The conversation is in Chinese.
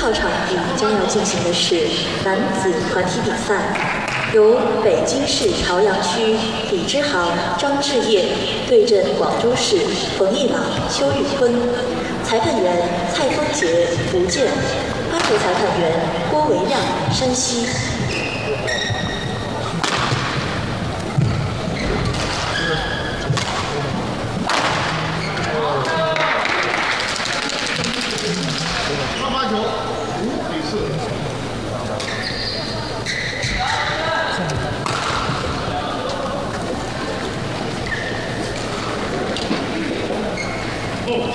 号场地将要进行的是男子团体比赛，由北京市朝阳区李之航、张志业对阵广州市冯一朗、邱玉坤，裁判员蔡峰杰、福建，发球裁判员郭维亮，山西。